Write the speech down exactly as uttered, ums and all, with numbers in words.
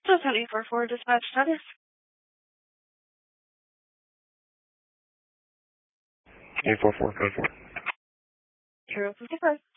Cessna eight four four dispatch status. eight four four, code four. Hero fifty-five.